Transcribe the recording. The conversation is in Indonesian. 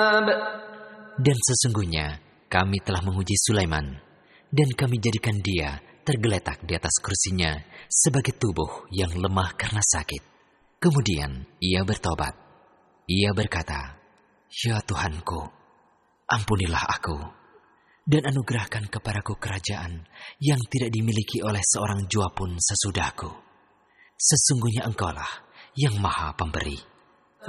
Dan sesungguhnya kami telah menguji Sulaiman, dan kami jadikan dia tergeletak di atas kursinya sebagai tubuh yang lemah karena sakit. Kemudian ia bertobat. Ia berkata, "Ya Tuhanku, ampunilah aku, dan anugerahkan kepadaku kerajaan yang tidak dimiliki oleh seorang jua pun sesudahku. Sesungguhnya Engkaulah yang Maha Pemberi."